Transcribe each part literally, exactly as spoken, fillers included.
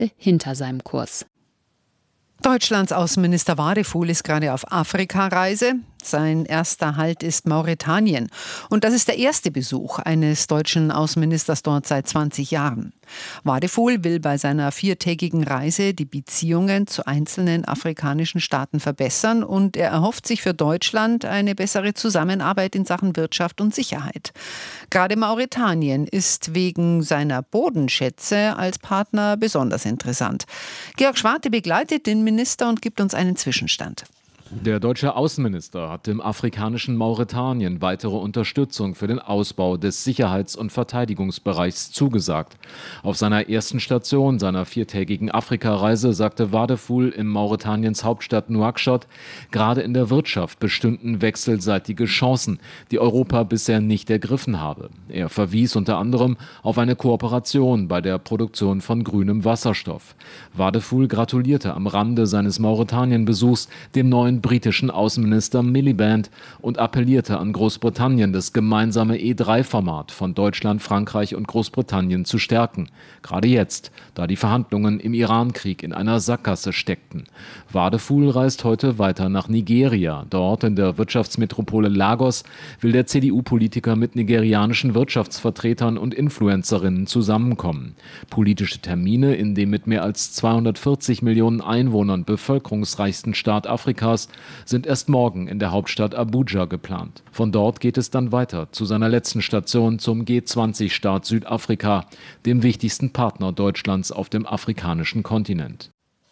hinter seinem Kurs. Deutschlands Außenminister Wadephul ist gerade auf Afrikareise. Sein erster Halt ist Mauretanien. Und das ist der erste Besuch eines deutschen Außenministers dort seit zwanzig Jahren. Wadephul will bei seiner viertägigen Reise die Beziehungen zu einzelnen afrikanischen Staaten verbessern und er erhofft sich für Deutschland eine bessere Zusammenarbeit in Sachen Wirtschaft und Sicherheit. Gerade Mauretanien ist wegen seiner Bodenschätze als Partner besonders interessant. Georg Schwarte begleitet den Minister und gibt uns einen Zwischenstand. Der deutsche Außenminister hat dem afrikanischen Mauretanien weitere Unterstützung für den Ausbau des Sicherheits- und Verteidigungsbereichs zugesagt. Auf seiner ersten Station seiner viertägigen Afrikareise sagte Wadephul in Mauretaniens Hauptstadt Nouakchott, gerade in der Wirtschaft bestünden wechselseitige Chancen, die Europa bisher nicht ergriffen habe. Er verwies unter anderem auf eine Kooperation bei der Produktion von grünem Wasserstoff. Wadephul gratulierte am Rande seines Mauretanien-Besuchs dem neuen britischen Außenminister Miliband und appellierte an Großbritannien, das gemeinsame E drei Format von Deutschland, Frankreich und Großbritannien zu stärken. Gerade jetzt, da die Verhandlungen im Iran-Krieg in einer Sackgasse steckten. Wadephul reist heute weiter nach Nigeria. Dort in der Wirtschaftsmetropole Lagos will der C D U-Politiker mit nigerianischen Wirtschaftsvertretern und Influencerinnen zusammenkommen. Politische Termine in dem mit mehr als zweihundertvierzig Millionen Einwohnern bevölkerungsreichsten Staat Afrikas sind erst morgen in der Hauptstadt Abuja geplant. Von dort geht es dann weiter zu seiner letzten Station zum G zwanzig Staat Südafrika, dem wichtigsten Partner Deutschlands auf dem afrikanischen Kontinent.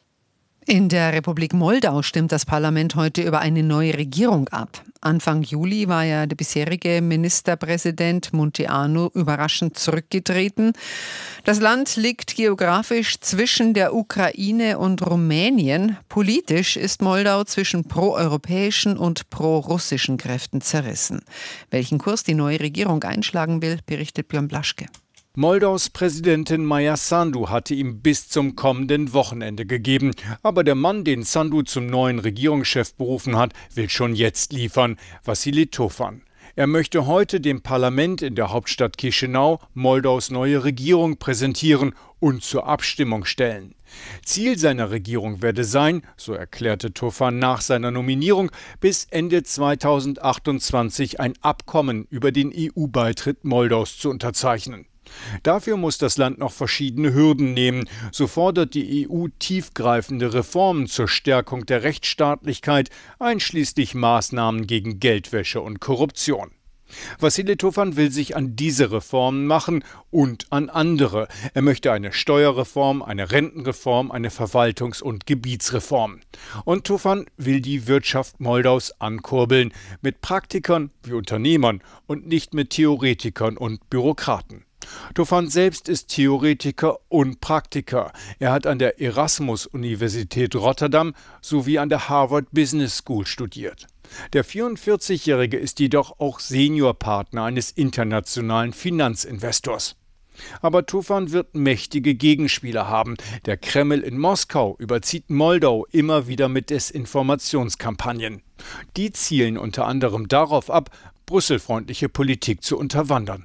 In der Republik Moldau stimmt das Parlament heute über eine neue Regierung ab. Anfang Juli war ja der bisherige Ministerpräsident Munteanu überraschend zurückgetreten. Das Land liegt geografisch zwischen der Ukraine und Rumänien. Politisch ist Moldau zwischen proeuropäischen und prorussischen Kräften zerrissen. Welchen Kurs die neue Regierung einschlagen will, berichtet Björn Blaschke. Moldaus Präsidentin Maia Sandu hatte ihm bis zum kommenden Wochenende gegeben. Aber der Mann, den Sandu zum neuen Regierungschef berufen hat, will schon jetzt liefern. Vassili Tofan. Er möchte heute dem Parlament in der Hauptstadt Chișinău Moldaus neue Regierung präsentieren und zur Abstimmung stellen. Ziel seiner Regierung werde sein, so erklärte Tofan nach seiner Nominierung, bis Ende zweitausendachtundzwanzig ein Abkommen über den E U-Beitritt Moldaus zu unterzeichnen. Dafür muss das Land noch verschiedene Hürden nehmen. So fordert die E U tiefgreifende Reformen zur Stärkung der Rechtsstaatlichkeit, einschließlich Maßnahmen gegen Geldwäsche und Korruption. Vassili Tofan will sich an diese Reformen machen und an andere. Er möchte eine Steuerreform, eine Rentenreform, eine Verwaltungs- und Gebietsreform. Und Tofan will die Wirtschaft Moldaus ankurbeln, mit Praktikern wie Unternehmern und nicht mit Theoretikern und Bürokraten. Tofan selbst ist Theoretiker und Praktiker. Er hat an der Erasmus-Universität Rotterdam sowie an der Harvard Business School studiert. Der vierundvierzigjährige ist jedoch auch Seniorpartner eines internationalen Finanzinvestors. Aber Tofan wird mächtige Gegenspieler haben. Der Kreml in Moskau überzieht Moldau immer wieder mit Desinformationskampagnen. Die zielen unter anderem darauf ab, brüsselfreundliche Politik zu unterwandern.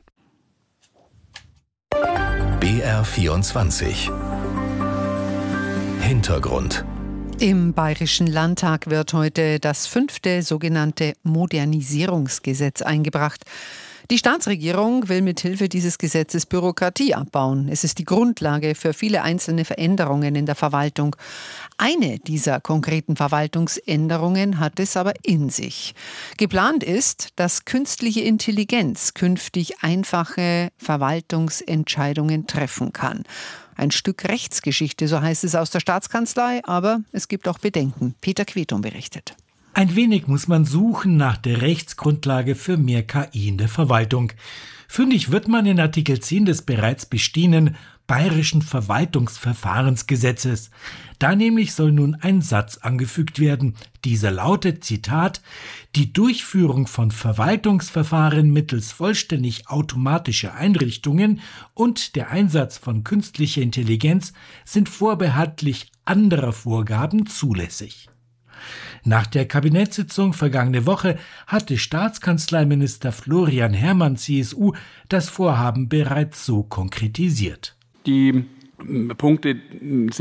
B R vierundzwanzig Hintergrund. Im Bayerischen Landtag wird heute das fünfte sogenannte Modernisierungsgesetz eingebracht. Die Staatsregierung will mithilfe dieses Gesetzes Bürokratie abbauen. Es ist die Grundlage für viele einzelne Veränderungen in der Verwaltung. Eine dieser konkreten Verwaltungsänderungen hat es aber in sich. Geplant ist, dass künstliche Intelligenz künftig einfache Verwaltungsentscheidungen treffen kann. Ein Stück Rechtsgeschichte, so heißt es aus der Staatskanzlei, aber es gibt auch Bedenken. Peter Quetum berichtet. Ein wenig muss man suchen nach der Rechtsgrundlage für mehr K I in der Verwaltung. Fündig wird man in Artikel zehn des bereits bestehenden Bayerischen Verwaltungsverfahrensgesetzes. Da nämlich soll nun ein Satz angefügt werden. Dieser lautet, Zitat, die Durchführung von Verwaltungsverfahren mittels vollständig automatischer Einrichtungen und der Einsatz von künstlicher Intelligenz sind vorbehaltlich anderer Vorgaben zulässig. Nach der Kabinettssitzung vergangene Woche hatte Staatskanzleiminister Florian Herrmann, C S U, das Vorhaben bereits so konkretisiert. Die Punkte sind